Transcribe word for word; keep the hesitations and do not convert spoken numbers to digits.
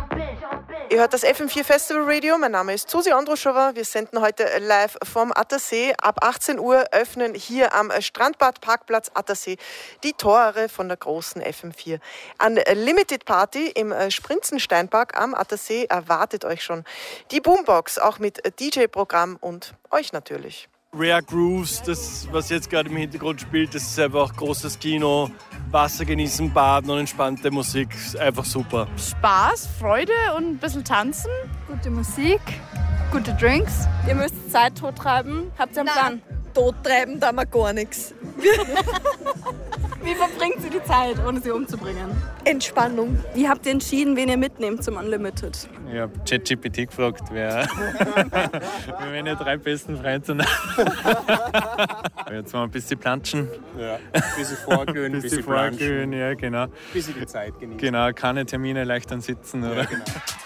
Ihr hört das F M vier Festival Radio. Mein Name ist Susi Andruschowa. Wir senden heute live vom Attersee. Ab achtzehn Uhr öffnen hier am Strandbad-Parkplatz Attersee die Tore von der großen F M vier. Unlimited Party im Sprinzensteinpark am Attersee erwartet euch schon. Die Boombox, auch mit D J-Programm und euch natürlich. Rare Grooves, das, was jetzt gerade im Hintergrund spielt, das ist einfach großes Kino, Wasser genießen, baden und entspannte Musik, einfach super. Spaß, Freude und ein bisschen tanzen. Gute Musik, gute Drinks. Ihr müsst Zeit tottreiben. Habt ihr einen Plan? Tottreiben, da haben wir gar nichts. Wie verbringt ihr die Zeit, ohne sie umzubringen? Entspannung. Wie habt ihr entschieden, wen ihr mitnehmt zum Unlimited? Ich habe ChatGPT gefragt, wer, wer meine drei besten Freunde sind. Jetzt mal ein bisschen planschen. Ja, ein bisschen vorgehen, ein bisschen vorgehen, ja, genau. Ein bisschen die Zeit genießen. Genau, keine Termine leicht dann sitzen, oder? Ja, genau.